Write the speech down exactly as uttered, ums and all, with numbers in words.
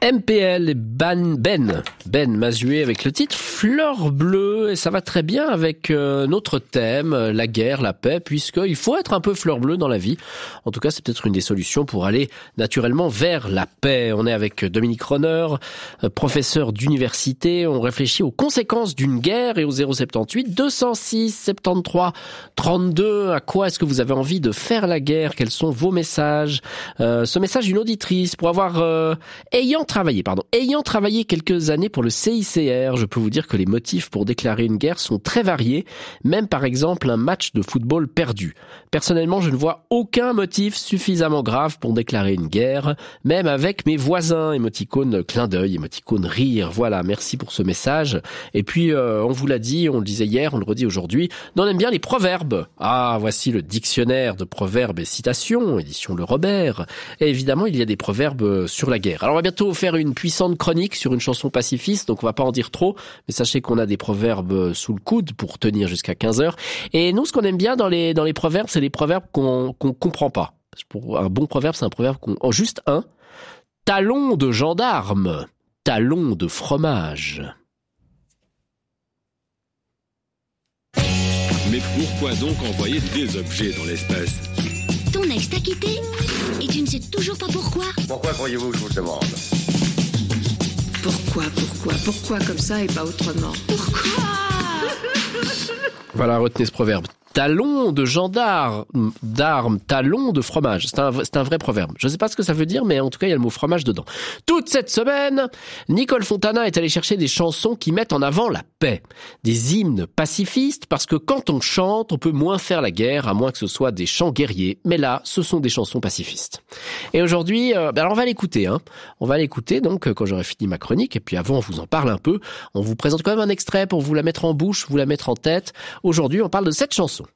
M P L et Ben, Ben, Ben Mazué avec le titre Fleur bleue, et ça va très bien avec euh, notre thème, la guerre, la paix, puisqu'il faut être un peu fleur bleue dans la vie. En tout cas, c'est peut-être une des solutions pour aller naturellement vers la paix. On est avec Dominique Ronner, euh, professeur d'université. On réfléchit aux conséquences d'une guerre et au zéro soixante-dix-huit deux cent six soixante-treize trente-deux. À quoi est-ce que vous avez envie de faire la guerre? Quels sont vos messages? euh, Ce message d'une auditrice pour avoir euh, ayant travaillé, pardon, ayant travaillé quelques années pour le C I C R, je peux vous dire que les motifs pour déclarer une guerre sont très variés, même par exemple un match de football perdu. Personnellement, je ne vois aucun motif suffisamment grave pour déclarer une guerre, même avec mes voisins. Émoticône clin d'œil, émoticône rire. Voilà, merci pour ce message. Et puis, euh, on vous l'a dit, on le disait hier, on le redit aujourd'hui, on aime bien les proverbes. Ah, voici le dictionnaire de proverbes et citations, édition Le Robert. Et évidemment, il y a des proverbes sur la guerre. Alors, on va bientôt faire une puissante chronique sur une chanson pacifiste, donc on va pas en dire trop, mais sachez qu'on a des proverbes sous le coude pour tenir jusqu'à quinze heures. Et nous, ce qu'on aime bien dans les dans les proverbes, c'est les proverbes qu'on qu'on comprend pas. Pour un bon proverbe, c'est un proverbe qu'on... Oh, juste un. Talon de gendarme, talon de fromage. Mais pourquoi donc envoyer des objets dans l'espace? Ton ex t'a quitté et tu ne sais toujours pas pourquoi. Pourquoi croyez-vous que je vous le demande? Pourquoi, pourquoi, pourquoi comme ça et pas autrement? Pourquoi? Voilà, retenez ce proverbe. Talon de gendarme, d'armes, talon de fromage. C'est un, c'est un vrai proverbe. Je ne sais pas ce que ça veut dire, mais en tout cas, il y a le mot fromage dedans. Toute cette semaine, Nicole Fontana est allée chercher des chansons qui mettent en avant la paix. Des hymnes pacifistes, parce que quand on chante, on peut moins faire la guerre, à moins que ce soit des chants guerriers. Mais là, ce sont des chansons pacifistes. Et aujourd'hui, euh, ben alors on va l'écouter. Hein. On va l'écouter, donc, quand j'aurai fini ma chronique. Et puis avant, on vous en parle un peu. On vous présente quand même un extrait pour vous la mettre en bouche, vous la mettre en tête. Aujourd'hui, on parle de cette chanson.